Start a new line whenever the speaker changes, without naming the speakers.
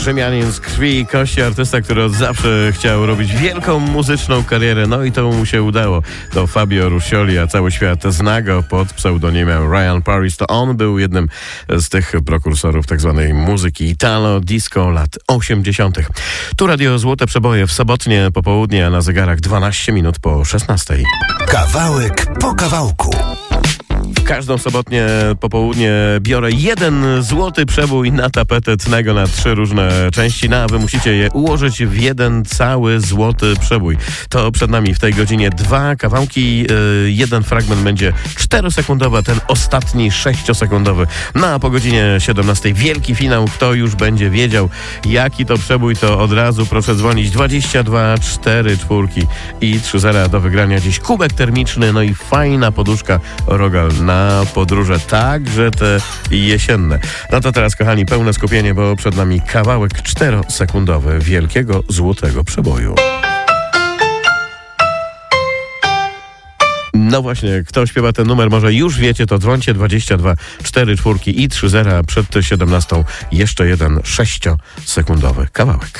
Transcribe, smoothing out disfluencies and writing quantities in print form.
Rzymianin z krwi i kości, artysta, który od zawsze chciał robić wielką muzyczną karierę, no i to mu się udało. To Fabio Ruscioli, a cały świat zna go pod pseudonimem Ryan Paris. To on był jednym z tych prekursorów tak zwanej muzyki Italo Disco lat 80. Tu Radio Złote Przeboje w sobotnie popołudnie, a na zegarach 12 minut po 16.
Kawałek po kawałku.
Każdą sobotnie popołudnie biorę jeden złoty przebój na tapetę Tnego na 3 różne części, a wy musicie je ułożyć w jeden cały złoty przebój. To przed nami w tej godzinie 2 kawałki, jeden fragment będzie 4-sekundowy, ten ostatni 6-sekundowy. No a po godzinie 17 wielki finał. Kto już będzie wiedział, jaki to przebój, to od razu proszę dzwonić 22 4 4 i 3-0 do wygrania. Dziś kubek termiczny, no i fajna poduszka Rogal na podróże, także te jesienne. No to teraz, kochani, pełne skupienie, bo przed nami kawałek 4-sekundowy wielkiego złotego przeboju. No właśnie, kto śpiewa ten numer, może już wiecie, to dzwońcie 22 4 4 i 3-0 przed 17. Jeszcze jeden 6-sekundowy kawałek.